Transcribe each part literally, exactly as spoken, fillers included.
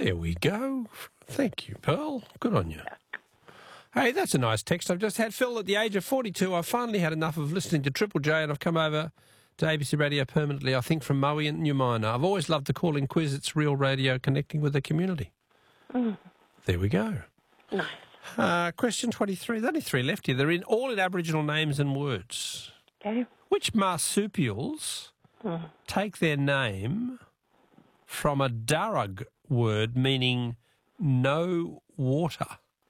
There we go. Thank you, Pearl. Good on you. Hey, that's a nice text I've just had. Phil, at the age of forty-two, I've finally had enough of listening to Triple J and I've come over to A B C Radio permanently, I think, from Moe and New Minor. I've always loved the call-in quiz. It's real radio connecting with the community. Mm. There we go. Nice. Uh, question twenty-three. There's only three left here. They're in all in Aboriginal names and words. Okay. Which marsupials Mm. take their name from a Darug word meaning no water?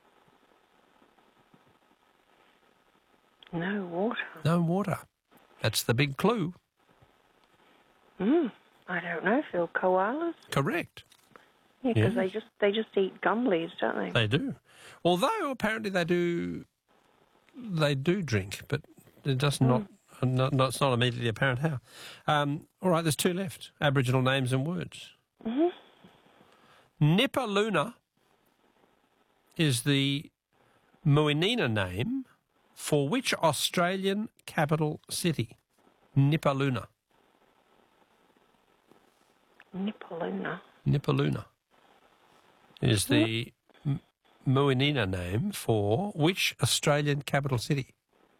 No water. No water. That's the big clue. Mm. I don't know, Phil. Koalas? Correct. Yeah, because Yes. they just they just eat gum leaves, don't they? They do. Although apparently they do they do drink, but it does not, not, not it's not immediately apparent how. Um, all right, there's two left. Aboriginal names and words. Mm-hmm. Nipaluna is the Muinina name for which Australian capital city? Nipaluna. Nipaluna. Nipaluna is the M- Muinina name for which Australian capital city?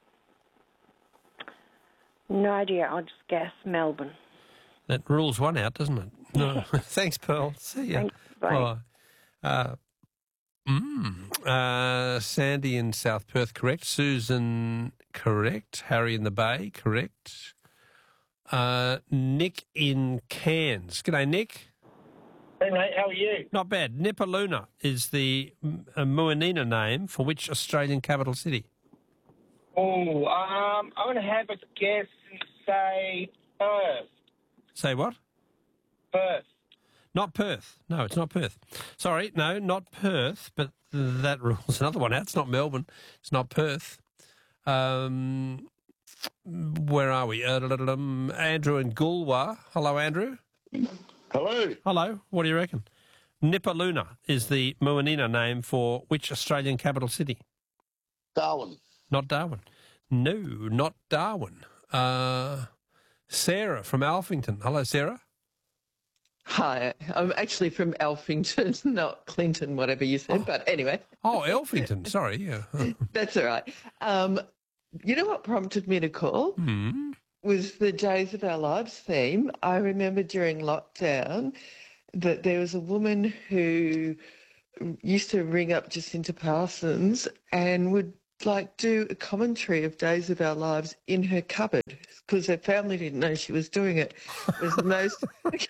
No idea. I'll just guess Melbourne. That rules one out, doesn't it? No. Thanks, Pearl. See ya. Thanks. Bye. Bye. Uh, mm, uh, Sandy in South Perth, correct. Susan, correct. Harry in the Bay, correct. Uh, Nick in Cairns. G'day, Nick. Hey, mate, how are you? Not bad. Nipaluna is the uh, Muinina name for which Australian capital city? Oh, um, I'm going to have a guess and say Perth. Say what? Perth. Not Perth. No, it's not Perth. Sorry, no, not Perth, but that rules another one out. It's not Melbourne. It's not Perth. Um, where are we? Uh, Andrew in Goolwa. Hello, Andrew. Hello. Hello. What do you reckon? Nipaluna is the Muinina name for which Australian capital city? Darwin. Not Darwin. No, not Darwin. Uh, Sarah from Alphington. Hello, Sarah. Hi, I'm actually from Alphington, not Clinton, whatever you said, Oh. but anyway. Oh, Alphington. Sorry, yeah. That's all right. Um, you know what prompted me to call? Hmm. Was the Days of Our Lives theme. I remember during lockdown that there was a woman who used to ring up Jacinta Parsons and would like do a commentary of Days of Our Lives in her cupboard because her family didn't know she was doing it. It was the most...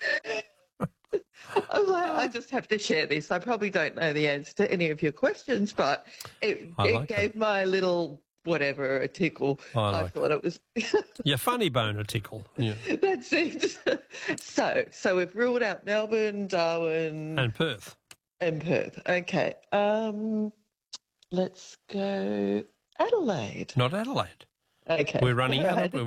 I was like, I just have to share this. I probably don't know the answer to any of your questions, but it, I it like gave my little whatever a tickle. I I like thought it was... Your funny bone a tickle. Yeah. That's it. So, so we've ruled out Melbourne, Darwin, And Perth. and Perth. Okay. Um, let's go Adelaide. Not Adelaide. Okay. We're running All out. right. Of,